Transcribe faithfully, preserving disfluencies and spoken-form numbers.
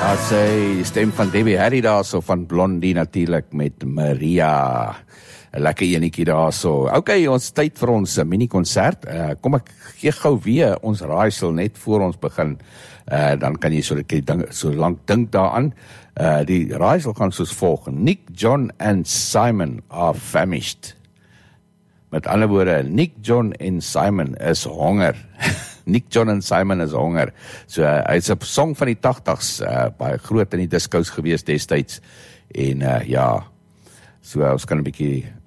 As hy stem van Debbie Harry daar so van Blondie natuurlik met Maria. 'n Lekker enetjie daar so. Ok, ons tyd vir ons mini-konsert. Uh, kom ek gee gou weer ons raaisel net voor ons begin. Uh, dan kan jy so, so lang dink daaraan. Uh, die raaisel gaan soos volg. Nick, John and Simon are famished. Met ander woorde, Nick, John en Simon is honger. Nick, John en Simon is honger. So, uh, hy is 'n song van die tagtigs, uh, baie groot in die discos gewees destyds. En uh, ja, so uh, ons kan 'n bietjie